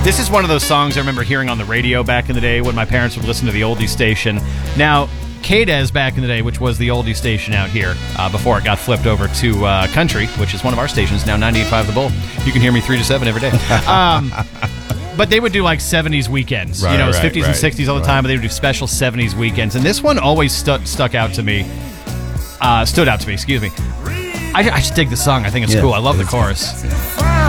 This is one of those songs I remember hearing on the radio back in the day when my parents would listen to the oldie station. Now, KDES back in the day, which was the oldie station out here before it got flipped over to country, which is one of our stations now, 98.5 The Bull. You can hear me 3 to 7 every day. But they would do like 70s weekends. Right, it was right, 50s and 60s all the time, but they would do special 70s weekends. And this one always stood out to me, excuse me. I just dig the song. I think it's cool. I love the chorus.